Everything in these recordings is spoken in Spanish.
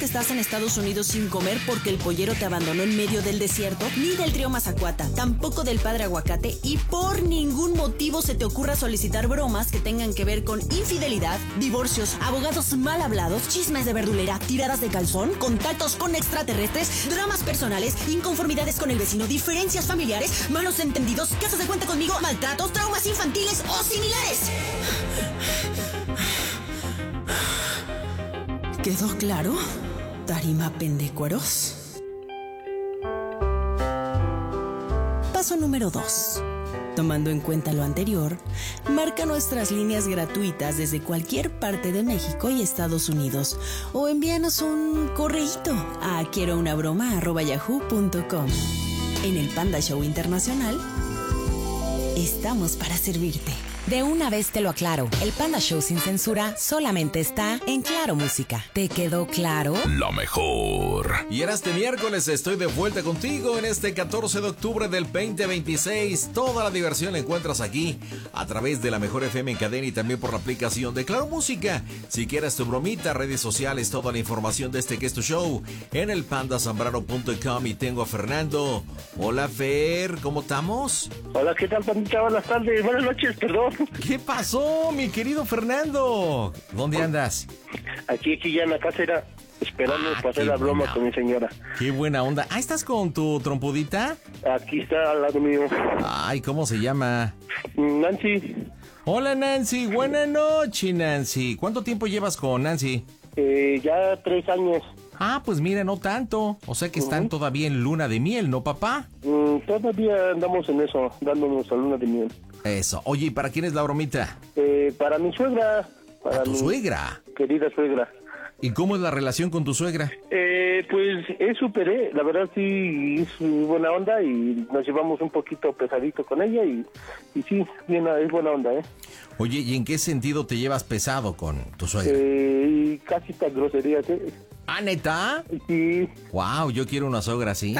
que estás en Estados Unidos sin comer porque el pollero te abandonó en medio del desierto, ni del trío Mazacuata, tampoco del padre Aguacate, y por ningún motivo se te ocurra solicitar bromas que tengan que ver con infidelidad, divorcios, abogados mal hablados, chismes de verdulera, tiradas de calzón, contactos con extraterrestres, dramas personales, inconformidades con el vecino, diferencias familiares, malos entendidos, casos de cuenta conmigo, maltratos, traumas infantiles o similares. ¿Quedó claro? Tarima pendecueros. Paso número 2. Tomando en cuenta lo anterior, marca nuestras líneas gratuitas desde cualquier parte de México y Estados Unidos o envíanos un correíto a quierounabroma@yahoo.com. En el Panda Show Internacional, estamos para servirte. De una vez te lo aclaro, el Panda Show sin censura solamente está en Claro Música. ¿Te quedó claro? Lo mejor. Y en este miércoles estoy de vuelta contigo en este 14 de octubre del 2026. Toda la diversión la encuentras aquí a través de la Mejor FM en cadena y también por la aplicación de Claro Música. Si quieres tu bromita, redes sociales, toda la información de este que es tu show en el pandasambrano.com. Y tengo a Fernando. Hola Fer, ¿cómo estamos? Hola, ¿qué tal, pandita? Buenas tardes, buenas noches, perdón. ¿Qué pasó, mi querido Fernando? ¿Dónde andas? Aquí ya en la casa era esperando para hacer la broma con mi señora. Qué buena onda. Ah, ¿estás con tu trompudita? Aquí está al lado mío. Ay, ¿cómo se llama? Nancy. Hola, Nancy. Buenas noches, Nancy. ¿Cuánto tiempo llevas con Nancy? Ya 3 años. Ah, pues mira, no tanto. O sea que están todavía en luna de miel, ¿no, papá? Todavía andamos en eso, dándonos a luna de miel. Eso. Oye, ¿y para quién es la bromita? Para mi suegra. ¿A tu suegra? Querida suegra. ¿Y cómo es la relación con tu suegra? Pues es súper, la verdad sí, es buena onda y nos llevamos un poquito pesadito con ella y sí, bien, es buena onda, Oye, ¿y en qué sentido te llevas pesado con tu suegra? Casi tan groserías, ¿Ah, neta? Sí. Wow, yo quiero una suegra así.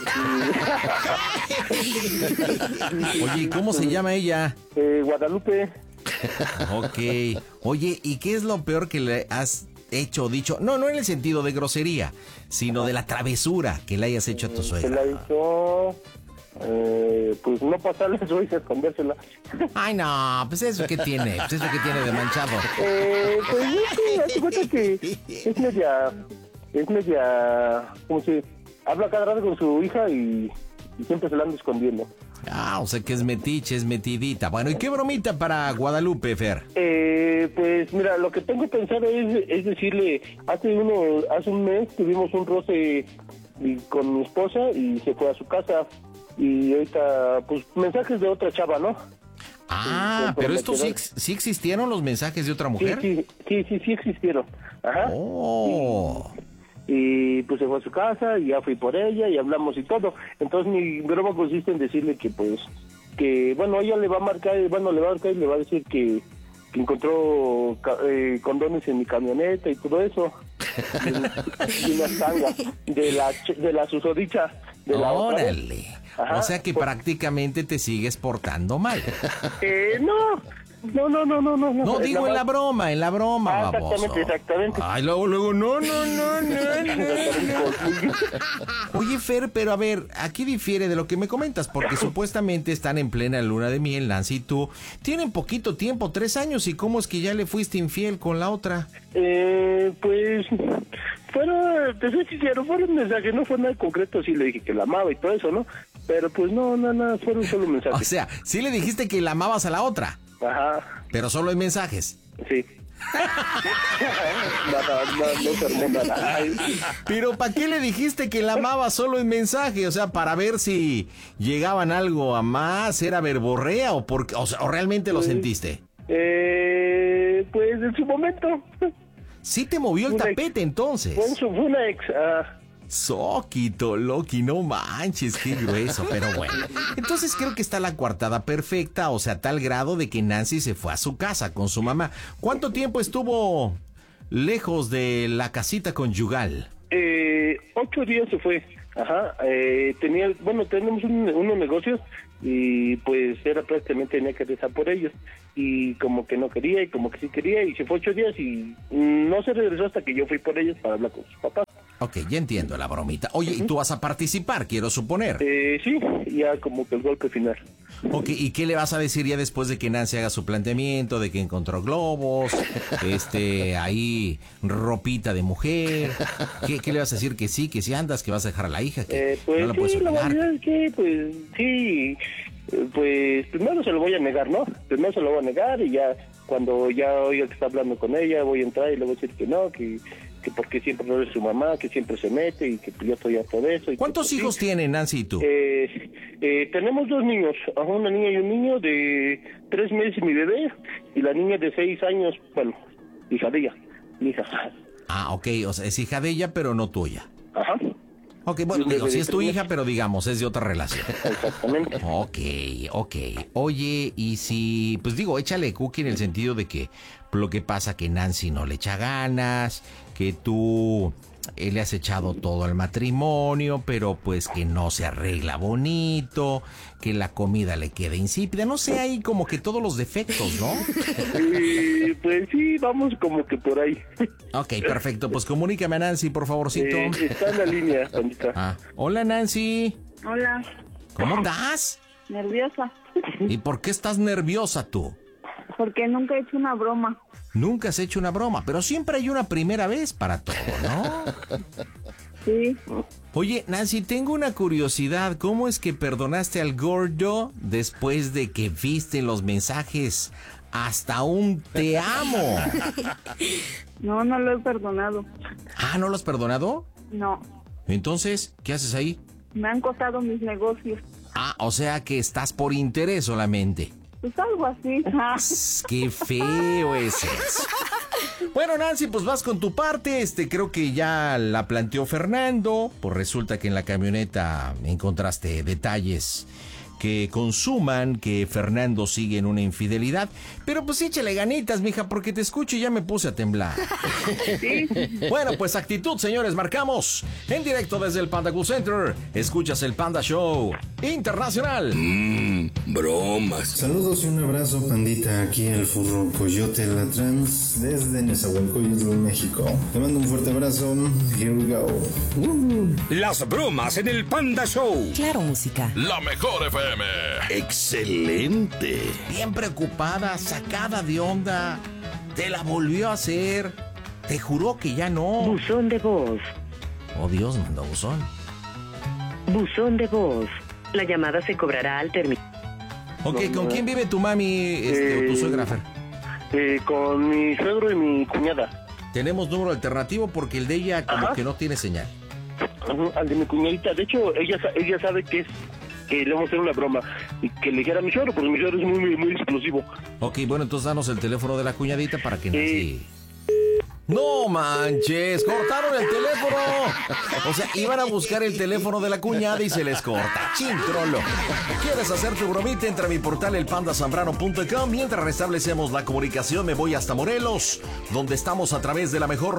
Oye, ¿y cómo se llama ella? Guadalupe. Ok. Oye, ¿y qué es lo peor que le has hecho o dicho? No en el sentido de grosería, sino de la travesura que le hayas hecho a tu suegra. Se la hizo... pues no pasarle eso y escondérsela. Ay, no, pues eso que tiene, pues eso que tiene de manchado. Pues sí, hazte cuenta que es media, como si habla cada rato con su hija y siempre se la anda escondiendo. Ah, o sea que es metiche, es metidita. Bueno, ¿y qué bromita para Guadalupe, Fer? Pues mira, lo que tengo pensado es decirle, hace un mes tuvimos un roce con mi esposa y se fue a su casa. Y ahorita, pues, mensajes de otra chava, ¿no? Ah, pero estos sí existieron los mensajes de otra mujer. Sí existieron. Ajá. Oh. Y pues se fue a su casa y ya fui por ella y hablamos y todo. Entonces mi broma consiste en decirle que pues, bueno, ella le va a marcar y le va a decir que encontró condones en mi camioneta y todo eso. Y una tanga de la susodicha. Órale. Ajá, o sea que prácticamente te sigues portando mal. No, digo en la broma, baboso. Exactamente. Ay, luego, no. Oye, Fer, pero a ver, aquí difiere de lo que me comentas, porque supuestamente están en plena luna de miel, Nancy y tú. Tienen poquito tiempo, 3 años, ¿y cómo es que ya le fuiste infiel con la otra? Pues... te soy sincero, fueron mensajes, no fue nada concreto, sí le dije que la amaba y todo eso, ¿no? Pero pues no, fueron solo mensajes. O sea, sí le dijiste que la amabas a la otra. Ajá. Pero solo en mensajes. Sí. Pero ¿para qué le dijiste que la amabas solo en mensaje? O sea, para ver si llegaban algo a más, era verborrea o realmente lo sentiste. Pues en su momento. Sí te movió el tapete entonces. Fue una ex. Soquito, Loki, no manches, qué grueso, pero bueno. Entonces creo que está la coartada perfecta, o sea, a tal grado de que Nancy se fue a su casa con su mamá. ¿Cuánto tiempo estuvo lejos de la casita conyugal? 8 días se fue. Ajá. Tenemos unos negocios y pues era prácticamente tenía que rezar por ellos. Y como que no quería y como que sí quería y se fue 8 días y no se regresó hasta que yo fui por ellos para hablar con sus papás. Ok, ya entiendo la bromita. Oye, ¿y tú vas a participar, quiero suponer? Sí, ya como que el golpe final. Ok, ¿y qué le vas a decir ya después de que Nancy haga su planteamiento, de que encontró globos, ahí ropita de mujer? ¿Qué le vas a decir? Que sí andas, que vas a dejar a la hija, que pues no la puedes sí, la olvidar. verdad es que, pues sí, pues primero se lo voy a negar, ¿no? Primero se lo voy a negar y ya cuando ya oiga que está hablando con ella, voy a entrar y le voy a decir que no, que porque siempre no es su mamá, que siempre se mete y que yo estoy harto de eso. Y ¿Cuántos que, hijos tienen Nancy y tú? Tenemos 2 niños, una niña y un niño de 3 meses, mi bebé, y la niña de 6 años, bueno, hija de ella, mi hija. Ah, ok, o sea, es hija de ella, pero no tuya. Ajá. Ok, bueno, digo, sí es tu hija, pero digamos, es de otra relación. Exactamente. Ok. Oye, y si, pues digo, échale cookie en el sentido de que lo que pasa que Nancy no le echa ganas, que tú le has echado todo al matrimonio, pero pues que no se arregla bonito, que la comida le queda insípida, no sé, hay como que todos los defectos, ¿no? Pues sí, vamos como que por ahí. Ok, perfecto, pues comunícame a Nancy, por favorcito. Está en la línea, Pandita. Hola, Nancy. Hola, ¿Cómo estás? nerviosa, ¿Y por qué estás nerviosa tú? porque nunca he hecho una broma. Nunca has hecho una broma, pero siempre hay una primera vez para todo, ¿no? Sí, Oye, Nancy, tengo una curiosidad. ¿Cómo es que perdonaste al gordo después de que viste en los mensajes hasta un te amo? no lo he perdonado. Ah, ¿no lo has perdonado? No, Entonces, ¿qué haces ahí? me han costado mis negocios. Ah, o sea que estás por interés solamente. Pues algo así. ¡Qué feo es eso! Bueno, Nancy, pues vas con tu parte. Creo que ya la planteó Fernando. Pues resulta que en la camioneta encontraste detalles que consuman que Fernando sigue en una infidelidad. Pero pues échale ganitas, mija, porque te escucho y ya me puse a temblar. Sí, Bueno, pues actitud, señores, marcamos. En directo desde el Panda Cool Center, escuchas el Panda Show Internacional. Bromas. Saludos y un abrazo, pandita. Aquí el furro Coyote La Trans desde Nezahualcóyotl, México. Te mando un fuerte abrazo. Here we go. Las bromas en el Panda Show. Claro, música. La mejor FM. Excelente. Bien preocupada, sacada de onda. Te la volvió a hacer. Te juró que ya no. Buzón de voz. Oh, Dios, mandó buzón. Buzón de voz. La llamada se cobrará al terminar. Ok, ¿con quién vive tu mami o tu suegra, Fer? Con mi suegro y mi cuñada. Tenemos número alternativo porque el de ella como que no tiene señal. Ajá, al de mi cuñadita. De hecho, ella sabe que le vamos a hacer una broma. Y que le dijera a mi suegro, porque mi suegro es muy explosivo. Ok, bueno, entonces danos el teléfono de la cuñadita para que Nancy... ¡No manches! ¡Cortaron el teléfono! O sea, iban a buscar el teléfono de la cuñada y se les corta. ¡Chintrolo! ¿Quieres hacer tu bromita? Entra a mi portal elpandasambrano.com. Mientras restablecemos la comunicación, me voy hasta Morelos, donde estamos a través de la mejor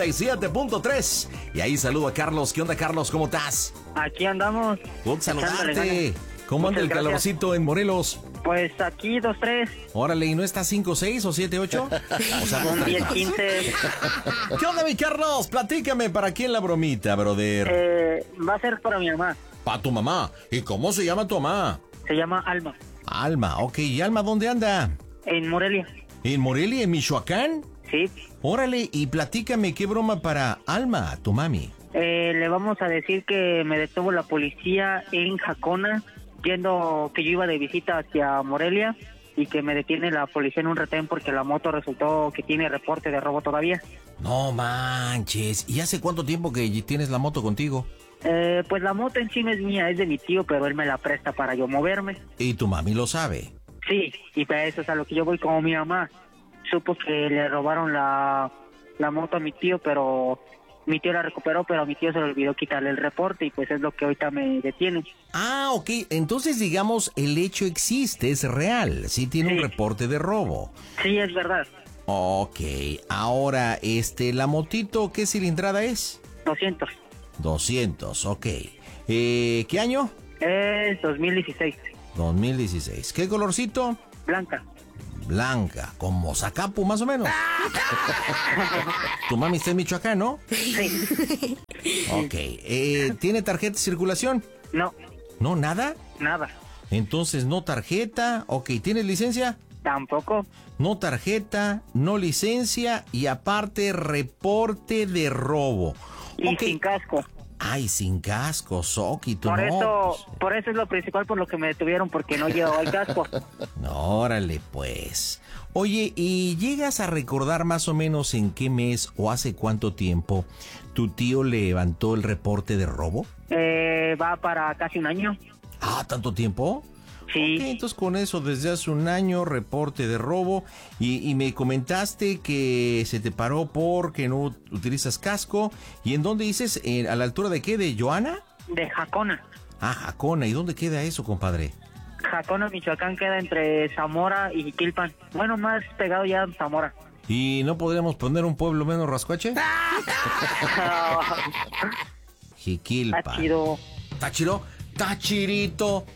97.3. Y ahí saludo a Carlos. ¿Qué onda, Carlos? ¿Cómo estás? Aquí andamos. Good saludarte. ganas. ¿Cómo anda el Muchas gracias. calorcito en Morelos? Pues aquí 2-3, Órale, ¿y no está 5-6 o 7-8? O sea, no 10-15. ¿Qué onda, mi Carlos? Platícame, ¿para quién la bromita, brother? Va a ser para mi mamá. ¿Para tu mamá? ¿Y cómo se llama tu mamá? Se llama Alma. Alma, ok. ¿Y Alma dónde anda? En Morelia. ¿En Morelia, en Michoacán? Sí. Órale, y platícame, ¿qué broma para Alma, tu mami? Le vamos a decir que me detuvo la policía en Jacona, yendo que yo iba de visita hacia Morelia, y que me detiene la policía en un retén porque la moto resultó que tiene reporte de robo todavía. No manches. ¿Y hace cuánto tiempo que tienes la moto contigo? Pues la moto en sí no es mía, es de mi tío, pero él me la presta para yo moverme. ¿Y tu mami lo sabe? Sí, y para eso es a lo que yo voy. Como mi mamá supo que le robaron la moto a mi tío, pero mi tío la recuperó, pero a mi tío se le olvidó quitarle el reporte y pues es lo que ahorita me detiene. Ah, ok. Entonces, digamos, el hecho existe, es real. Sí tiene un reporte de robo. Sí, es verdad. Ok. Ahora, la motito, ¿qué cilindrada es? 200. 200, ok. ¿Qué año? Es 2016. 2016. ¿Qué colorcito? Blanca. blanca, como Zacapu más o menos. Tu mami está en Michoacán, ¿no? Sí. Ok. ¿Tiene tarjeta de circulación? No. ¿No, nada? Nada. Entonces, no tarjeta. Ok, ¿tienes licencia? Tampoco. No tarjeta, no licencia y aparte reporte de robo. Y sin casco. Ay, sin casco, Soquito, Por eso es lo principal por lo que me detuvieron, porque no llevaba el casco. No, órale, pues. Oye, ¿y llegas a recordar más o menos en qué mes o hace cuánto tiempo tu tío levantó el reporte de robo? Va para casi un año. Ah, ¿tanto tiempo? Sí. Ok, entonces con eso, desde hace un año, reporte de robo. Y me comentaste que se te paró porque no utilizas casco. ¿Y en dónde dices? ¿A la altura de qué? ¿De Joana? De Jacona. Ah, Jacona. ¿Y dónde queda eso, compadre? Jacona, Michoacán, queda entre Zamora y Jiquilpan. Bueno, más pegado ya a Zamora. ¿Y no podríamos poner un pueblo menos rascuache? Jiquilpan. Está chido. ¿Está chido? Tachirito.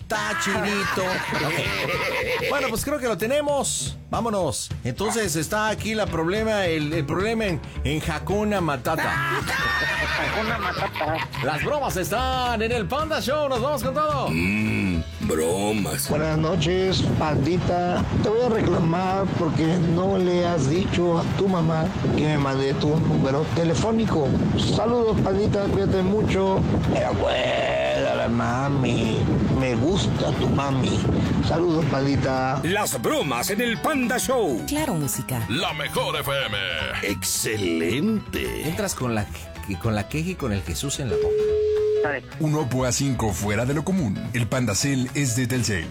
Okay. Bueno, pues creo que lo tenemos. Vámonos. Entonces está aquí el problema en Jacona Matata. Jacona Matata. Las bromas están en el Panda Show. Nos vamos con todo. Bromas. Buenas noches, pandita. Te voy a reclamar porque no le has dicho a tu mamá que me mandé tu número telefónico. Saludos, pandita, cuídate mucho. Pero bueno, la mami. Me gusta tu mami. Saludos, pandita. Las bromas en el Panda Show. Claro, música. La mejor FM. Excelente. Entras con la queja y con el Jesús en la boca. Dale. Un Oppo A5 fuera de lo común. El Pandacel es de Telcel.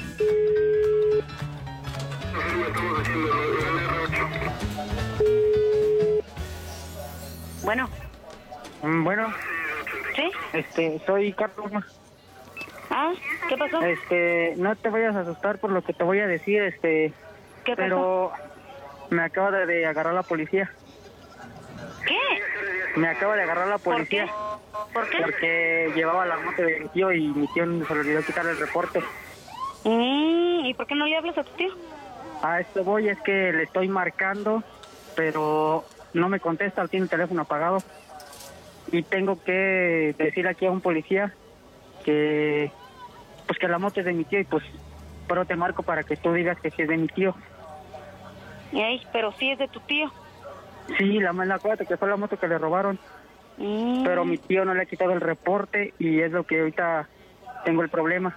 Bueno. Bueno. ¿Sí? Soy Carlos. Ah, ¿qué pasó? No te vayas a asustar por lo que te voy a decir, ¿Qué pero me acaba de agarrar la policía. ¿Qué? Me acaba de agarrar la policía. ¿Por qué? Porque llevaba la moto de mi tío y mi tío se le olvidó quitar el reporte. ¿Y por qué no le hablas a tu tío? A esto voy, es que le estoy marcando, pero no me contesta, tiene el teléfono apagado. Y tengo que decir aquí a un policía que la moto es de mi tío y pero te marco para que tú digas que sí es de mi tío. Pero sí es de tu tío. Sí, acuérdate que fue la moto que le robaron. Pero mi tío no le ha quitado el reporte y es lo que ahorita tengo el problema.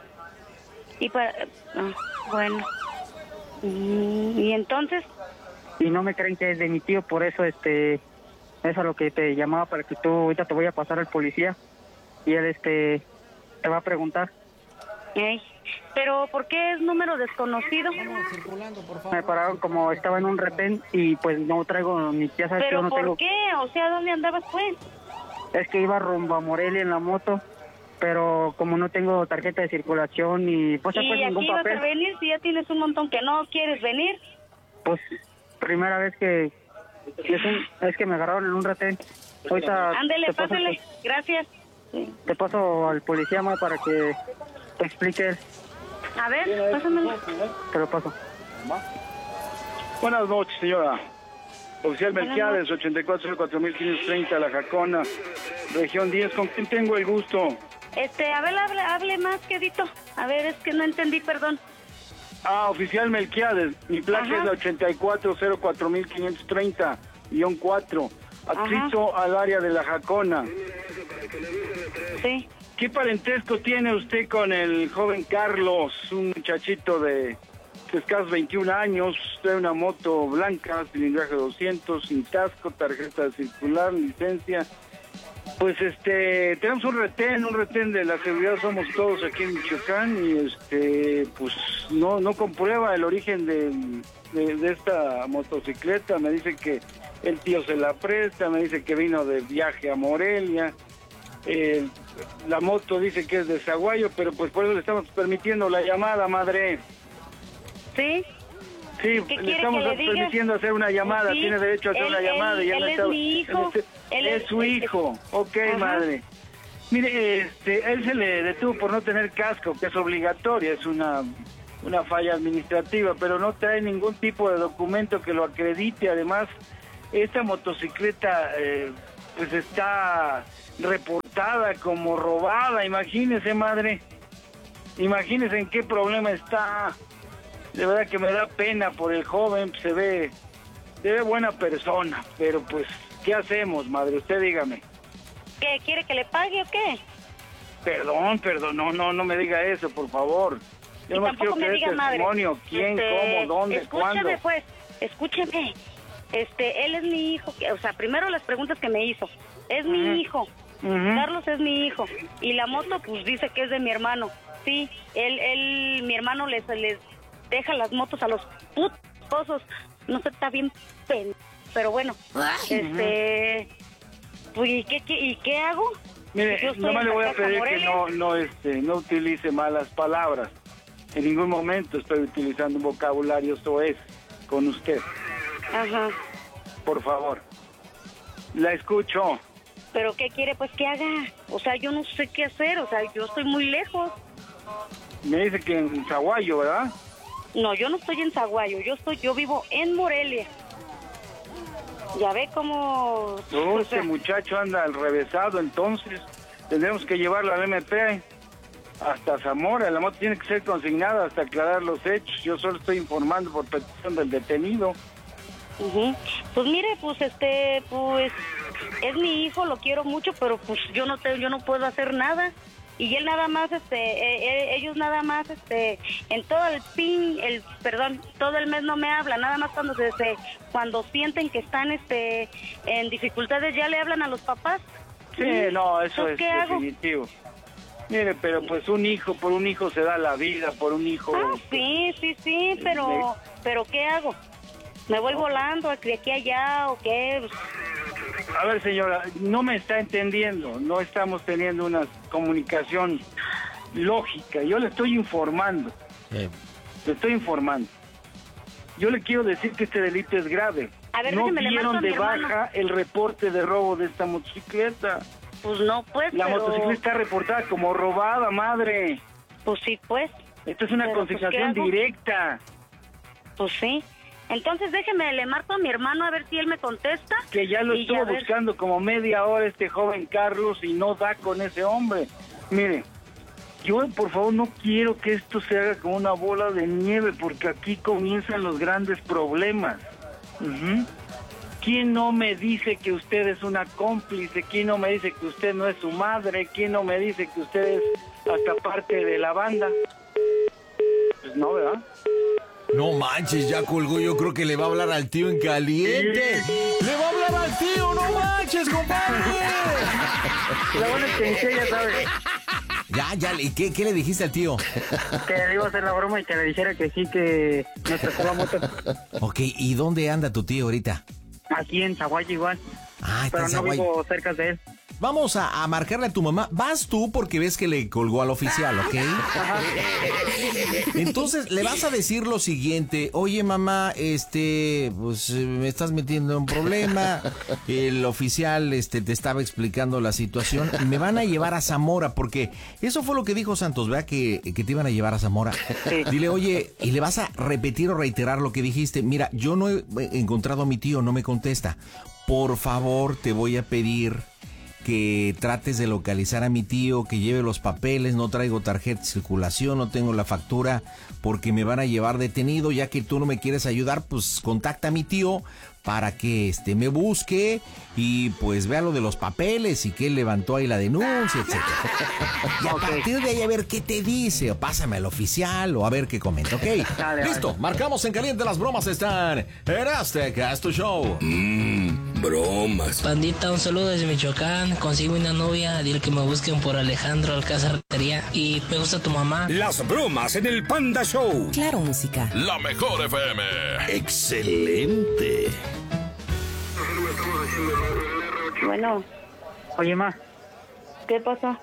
Bueno. ¿Y entonces? Y no me creen que es de mi tío, por eso eso es lo que te llamaba para que tú ahorita te voy a pasar al policía y él te va a preguntar. ¿Pero por qué es número desconocido? Me pararon como estaba en un retén y pues no traigo ni ya sabes que yo no ¿Pero tengo. por qué? O sea, ¿dónde andabas pues? Es que iba rumbo a Morelia en la moto, pero como no tengo tarjeta de circulación y pues ¿Y ningún aquí vas papel. a venir si ya tienes un montón que no quieres venir? Pues primera vez que es que me agarraron en un retén. Ahorita Ándele, pásale. Gracias. Te paso al policía más para que te explique. A ver, pásamelo. Te lo paso. Buenas noches, señora. Oficial Melquiades, 84-4530, La Jacona, región 10. ¿Con quién tengo el gusto? A ver, hable más, quedito. A ver, es que no entendí, perdón. Oficial Melquiades, mi placa es la 84-04530-4, adscrito al área de La Jacona. Sí. ¿Qué parentesco tiene usted con el joven Carlos, un muchachito de escasos 21 años, trae una moto blanca, cilindraje 200, sin casco, tarjeta circular, licencia? Pues tenemos un retén de la seguridad Somos Todos aquí en Michoacán y pues no comprueba el origen de esta motocicleta. Me dice que el tío se la presta, me dice que vino de viaje a Morelia. La moto dice que es de Zaguayo, pero pues por eso le estamos permitiendo la llamada, madre. ¿Sí? Sí, le estamos permitiendo hacer una llamada, sí, tiene derecho a hacer una llamada. Él es mi hijo. Él es su hijo, ok, madre. Mire, él se le detuvo por no tener casco, que es obligatoria, es una una falla administrativa, pero no trae ningún tipo de documento que lo acredite. Además, esta motocicleta pues está reportada como robada. Imagínese, madre, imagínese en qué problema está. De verdad que me da pena por el joven, se ve buena persona, pero pues, ¿qué hacemos, madre? Usted dígame. ¿Qué, quiere que le pague o qué? Perdón, no me diga eso, por favor. Yo no quiero que dé testimonio. ¿Quién, cómo, dónde, cuándo? Escúcheme, pues, escúcheme. Él es mi hijo, o sea, primero las preguntas que me hizo. Es mi hijo, Carlos es mi hijo. Y la moto, pues, dice que es de mi hermano. Sí, mi hermano les deja las motos a los putos. No sé, está bien pero bueno, pues, ¿y qué hago? Mire, nomás le voy a pedir que no utilice malas palabras. En ningún momento estoy utilizando un vocabulario soez con usted. Ajá. Por favor. La escucho. ¿Pero qué quiere, pues, que haga? O sea, yo no sé qué hacer, o sea, yo estoy muy lejos. Me dice que en Zaguayo, ¿verdad? No, yo no estoy en Zaguayo, yo vivo en Morelia. Ya ve cómo... Este muchacho anda al revésado, entonces tendremos que llevarlo al MP hasta Zamora. La moto tiene que ser consignada hasta aclarar los hechos. Yo solo estoy informando por petición del detenido. Pues mire, pues pues es mi hijo, lo quiero mucho, pero pues yo no puedo hacer nada. Y él nada más, ellos nada más, en todo todo el mes no me hablan, nada más cuando sienten que están, en dificultades ya le hablan a los papás. Sí, no, eso es definitivo. Mire, pero pues por un hijo se da la vida, por un hijo... Ah, sí, pero ¿qué hago? ¿Me voy volando de aquí a allá o qué? A ver, señora, no me está entendiendo, no estamos teniendo una comunicación lógica. Yo le estoy informando. Le estoy informando. Yo le quiero decir que este delito es grave. A ver, no déjeme, dieron de baja el reporte de robo de esta motocicleta. Pues no, pues, La motocicleta está reportada como robada, madre. Pues sí, pues. Esto es una consignación directa. Pues sí. Entonces déjeme, le marco a mi hermano a ver si él me contesta. Que ya lo estuvo buscando como media hora este joven Carlos y no da con ese hombre. Mire, yo por favor no quiero que esto se haga como una bola de nieve, porque aquí comienzan los grandes problemas. ¿Quién no me dice que usted es una cómplice? ¿Quién no me dice que usted no es su madre? ¿Quién no me dice que usted es hasta parte de la banda? Pues no, ¿verdad? No manches, ya colgó. Yo creo que le va a hablar al tío en caliente. ¡Le va a hablar al tío! ¡No manches, compadre! La buena es ya sabes. Ya, ¿y qué le dijiste al tío? Que le iba a hacer la broma y que le dijera que sí, que me prestó la moto. Ok, ¿y dónde anda tu tío ahorita? Aquí en Zaguayo igual. Ah, está pero en no Zaguayo. vivo cerca de él. Vamos a marcarle a tu mamá. Vas tú porque ves que le colgó al oficial, ¿ok? Entonces le vas a decir lo siguiente: oye, mamá, pues me estás metiendo en un problema. El oficial te estaba explicando la situación. Me van a llevar a Zamora, porque eso fue lo que dijo Santos, ¿verdad? Que te iban a llevar a Zamora. Sí. Dile, oye, y le vas a repetir o reiterar lo que dijiste. Mira, yo no he encontrado a mi tío, no me contesta. Por favor, te voy a pedir que trates de localizar a mi tío, que lleve los papeles. No traigo tarjeta de circulación, no tengo la factura, porque me van a llevar detenido. Ya que tú no me quieres ayudar, pues contacta a mi tío para que me busque y pues vea lo de los papeles y que él levantó ahí la denuncia, etc. Y a partir de ahí a ver qué te dice, o pásame al oficial o a ver qué comenta, ¿ok? Dale, listo, vale. Marcamos en caliente, las bromas están en Azteca, es tu show. Bromas. Pandita, un saludo desde Michoacán. Consigo una novia, dile que me busquen por Alejandro Alcázar Rentería. Y me gusta tu mamá. Las bromas en el Panda Show. Claro, música. La mejor FM. Excelente. Bueno. Oye, ma. ¿Qué pasa?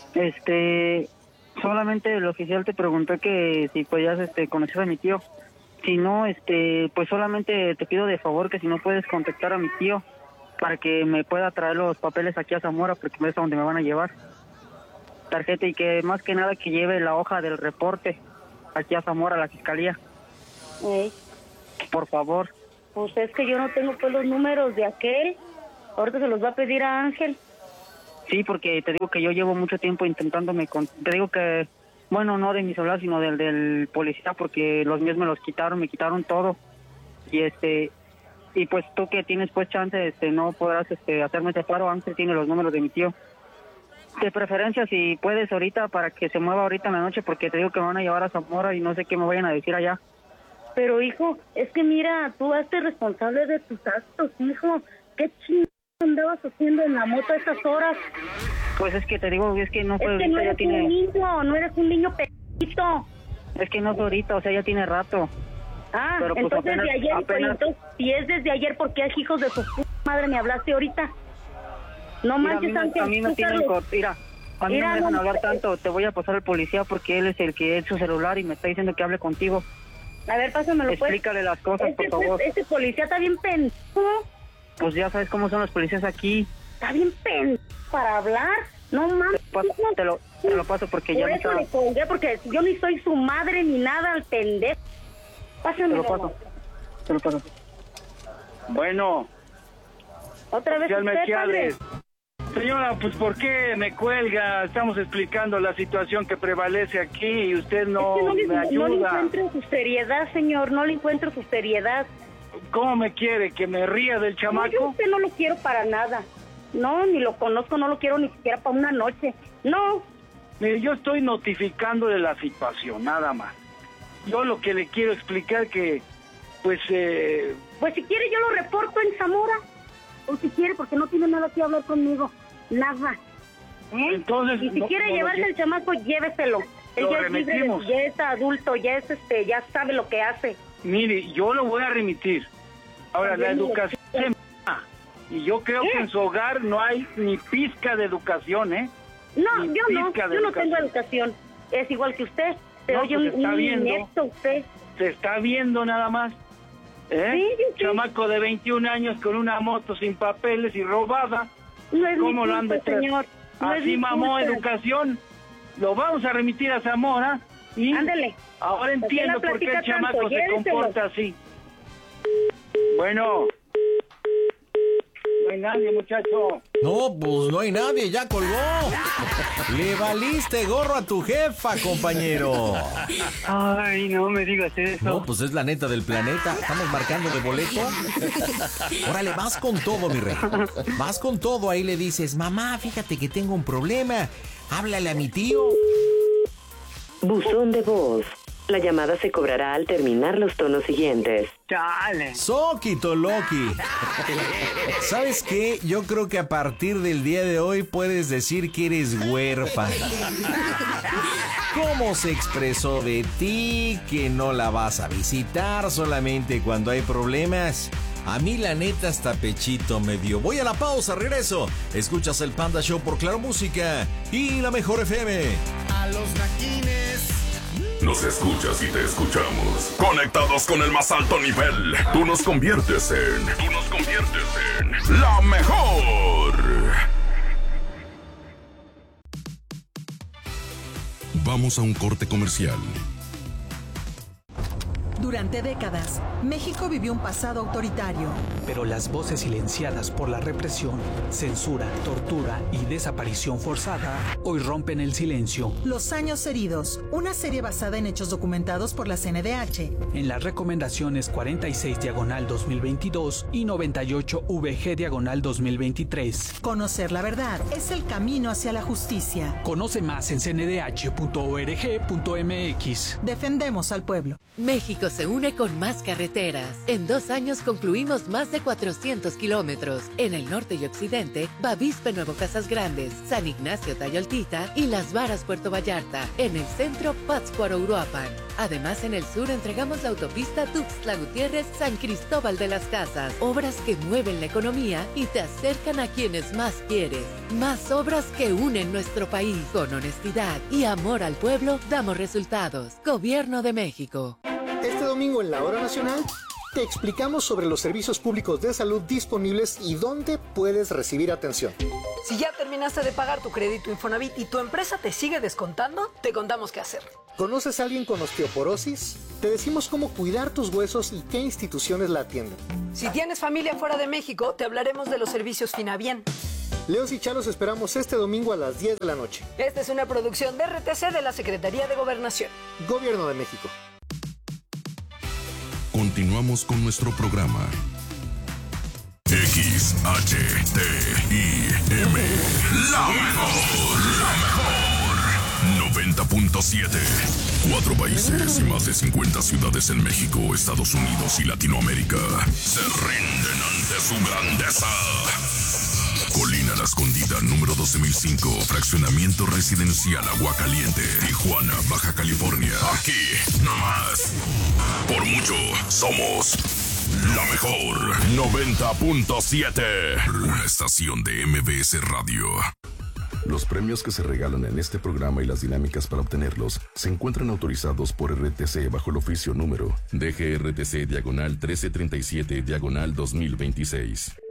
Solamente el oficial te preguntó que si podías conocer a mi tío. Si no, pues solamente te pido de favor que si no puedes contactar a mi tío para que me pueda traer los papeles aquí a Zamora, porque es donde me van a llevar. Tarjeta, y que más que nada que lleve la hoja del reporte aquí a Zamora, a la fiscalía. Por favor. Pues es que yo no tengo pues los números de aquel. Ahorita se los va a pedir a Ángel. Sí, porque te digo que yo llevo mucho tiempo te digo que, bueno, no de mi celular, sino del policía, porque los míos me quitaron todo. Y pues tú que tienes pues chance, no podrás hacerme ese paro. Ángel tiene los números de mi tío. De preferencia, si puedes ahorita, para que se mueva ahorita en la noche, porque te digo que me van a llevar a Zamora y no sé qué me vayan a decir allá. Pero hijo, es que mira, tú hazte responsable de tus actos, hijo. ¿Qué chingados andabas haciendo en la moto a estas horas? Pues es que te digo, es que no fue ahorita. Es que no eres un niño, no eres un niño pequeñito. Es que no fue ahorita, o sea, ya tiene rato. Ah, pero pues entonces apenas, de ayer, entonces, si es desde ayer, ¿por qué hijos de su madre me hablaste ahorita? No manches, Ángel. A mí me tienen mira, a mí no me dejan hablar tanto. Te voy a pasar al policía porque él es el que es su celular y me está diciendo que hable contigo. A ver, pásamelo. Explícale las cosas, por favor. Ese policía está bien pendejo. Pues ya sabes cómo son los policías aquí. Está bien pendejo para hablar. No mames. Te lo paso porque por ya eso le colgué, porque yo ni soy su madre ni nada al pendejo. Pásamelo. Te lo paso. Bueno. Otra vez usted, señora, pues ¿por qué me cuelga? Estamos explicando la situación que prevalece aquí y usted no me ayuda. No le encuentro su seriedad, señor, no le encuentro su seriedad. ¿Cómo me quiere? ¿Que me ría del chamaco? No, yo a usted no lo quiero para nada. No, ni lo conozco, no lo quiero ni siquiera para una noche. No. Mire, yo estoy notificando de la situación, nada más. Yo lo que le quiero explicar que, pues... Pues si quiere yo lo reporto en Zamora. O si quiere, porque no tiene nada que hablar conmigo. Nada. Entonces... Y si quiere llevarse el chamaco, lléveselo. Él ya es libre, ya es adulto, ya es ya sabe lo que hace. Mire, yo lo voy a remitir. Ahora, la educación se y yo creo que en su hogar no hay ni pizca de educación, ¿eh? No, yo no tengo educación. Es igual que usted. Se oye pues un inepto usted. Se está viendo nada más. Sí. Chamaco de 21 años con una moto sin papeles y robada. No es ¿Cómo mi lo han de culpa, señor? No así mamó educación. Lo vamos a remitir a Zamora y ándele. Ahora entiendo por qué el chamaco se comporta así. Bueno. No hay nadie, muchacho. No, pues no hay nadie, ya colgó. Le valiste gorro a tu jefa, compañero. Ay, no me digas eso. No, pues es la neta del planeta. Estamos marcando de boleto. Órale, vas con todo, mi rey. Vas con todo, ahí le dices, mamá, fíjate que tengo un problema. Háblale a mi tío. Buzón de voz. La llamada se cobrará al terminar los tonos siguientes. ¡Chale! ¡Soquito Loki! ¿Sabes qué? Yo creo que a partir del día de hoy puedes decir que eres huérfana. ¿Cómo se expresó de ti? Que no la vas a visitar solamente cuando hay problemas. A mí la neta hasta pechito me dio. Voy a la pausa, regreso. Escuchas el Panda Show por Claro Música y la Mejor FM. A los naquines. Nos escuchas y te escuchamos. Conectados con el más alto nivel. Tú nos conviertes en la mejor. Vamos a un corte comercial. Durante décadas, México vivió un pasado autoritario. Pero las voces silenciadas por la represión, censura, tortura y desaparición forzada hoy rompen el silencio. Los años heridos, una serie basada en hechos documentados por la CNDH. En las recomendaciones 46/2022 y 98VG/2023. Conocer la verdad es el camino hacia la justicia. Conoce más en cndh.org.mx. Defendemos al pueblo. México se une con más carreteras. En 2 años concluimos más de 400 kilómetros. En el norte y occidente, Bavispe Nuevo Casas Grandes, San Ignacio Tayoltita y Las Varas Puerto Vallarta. En el centro, Pátzcuaro Uruapan. Además, en el sur entregamos la autopista Tuxtla Gutiérrez San Cristóbal de las Casas. Obras que mueven la economía y te acercan a quienes más quieres. Más obras que unen nuestro país. Con honestidad y amor al pueblo, damos resultados. Gobierno de México. Este domingo en la Hora Nacional te explicamos sobre los servicios públicos de salud disponibles y dónde puedes recibir atención. Si ya terminaste de pagar tu crédito Infonavit y tu empresa te sigue descontando, te contamos qué hacer. ¿Conoces a alguien con osteoporosis? Te decimos cómo cuidar tus huesos y qué instituciones la atienden. Si tienes familia fuera de México, te hablaremos de los servicios Finabien. Leos y Chalos esperamos este domingo a las 10 de la noche. Esta es una producción de RTC de la Secretaría de Gobernación. Gobierno de México. Continuamos con nuestro programa. XHTIM, la mejor 90.7. 4 países y más de 50 ciudades en México, Estados Unidos y Latinoamérica se rinden ante su grandeza. Colina La Escondida, número 12005, fraccionamiento residencial Aguacaliente, Tijuana, Baja California. Aquí, nomás. Por mucho, somos la mejor 90.7, la estación de MBS Radio. Los premios que se regalan en este programa y las dinámicas para obtenerlos se encuentran autorizados por RTC bajo el oficio número DGRTC /1337/2026.